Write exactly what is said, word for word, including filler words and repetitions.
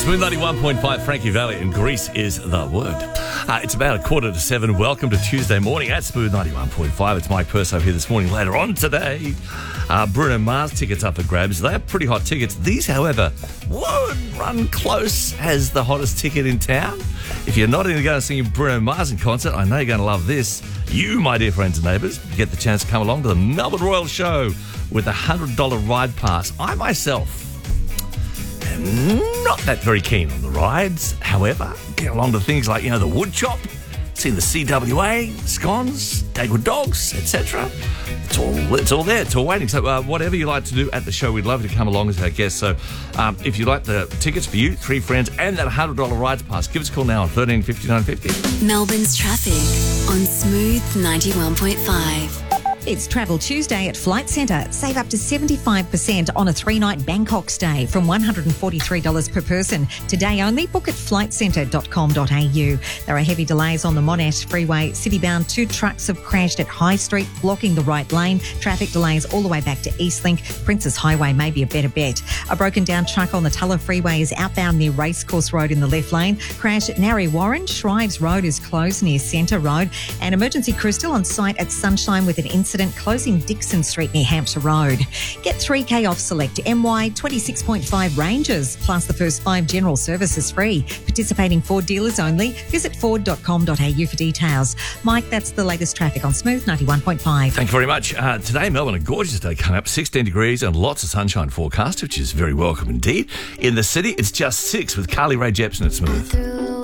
Smooth ninety-one point five, Frankie Valli, and Greece is the word. Uh, it's about a quarter to seven. Welcome to Tuesday morning at Smooth ninety-one point five. It's Mike Purso here this morning. Later on today, uh, Bruno Mars tickets up for grabs. They are pretty hot tickets. These, however, would run close as the hottest ticket in town. If you're not going to go and see Bruno Mars in concert, I know you're going to love this. You, my dear friends and neighbours, get the chance to come along to the Melbourne Royal Show with a one hundred dollars ride pass. I myself am not that very keen on the rides. However, get along to things like, you know, the wood chop, see the C W A, scones, Dagwood Dogs, et cetera. It's all, it's all there. It's all waiting. So uh, whatever you like to do at the show, we'd love you to come along as our guest. So um, if you like the tickets for you, three friends, and that one hundred dollars rides pass, give us a call now on thirteen fifty-nine fifty. Melbourne's traffic on Smooth ninety-one point five. It's Travel Tuesday at Flight Centre. Save up to seventy-five percent on a three-night Bangkok stay from one hundred forty-three dollars per person. Today only. Book at flight centre dot com dot a u. There are heavy delays on the Monash Freeway. City-bound two trucks have crashed at High Street, blocking the right lane. Traffic delays all the way back to Eastlink. Princess Highway may be a better bet. A broken-down truck on the Tulla Freeway is outbound near Racecourse Road in the left lane. Crash at Narry Warren. Shrives Road is closed near Centre Road. And emergency crew still on site at Sunshine with an incident closing Dixon Street near Hampshire Road. Get three K off select M Y twenty-six point five Rangers, plus the first five general services free. Participating Ford dealers only. Visit ford dot com dot a u for details. Mike, that's the latest traffic on Smooth ninety-one point five. Thank you very much. Uh, today, Melbourne, a gorgeous day coming up. sixteen degrees and lots of sunshine forecast, which is very welcome indeed. In the city, it's just six with Carly Rae Jepsen at Smooth.